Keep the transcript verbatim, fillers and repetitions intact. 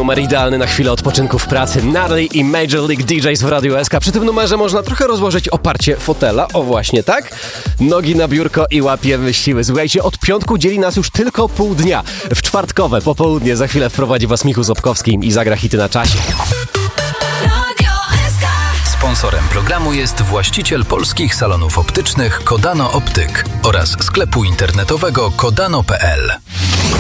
Numer idealny na chwilę odpoczynku w pracy. Natalie i Major League D Js w Radiu S K. Przy tym numerze można trochę rozłożyć oparcie fotela. O właśnie, tak? Nogi na biurko i łapiemy siły. Słuchajcie, od piątku dzieli nas już tylko pół dnia. W czwartkowe popołudnie za chwilę wprowadzi was Michu Zobkowski i zagra hity na czasie. Sponsorem programu jest właściciel polskich salonów optycznych Kodano Optyk oraz sklepu internetowego kodano kropka p l.